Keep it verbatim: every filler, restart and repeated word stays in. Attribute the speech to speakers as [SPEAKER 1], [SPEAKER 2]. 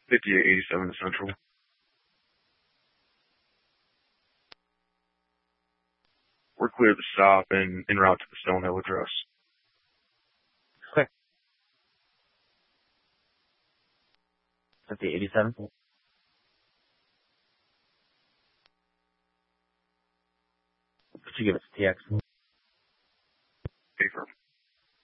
[SPEAKER 1] fifty-eight eighty-seven Central. We're clear of the stop and en route to the Stonehill address.
[SPEAKER 2] Okay. fifty-eight eighty-seven. Could you give us T X?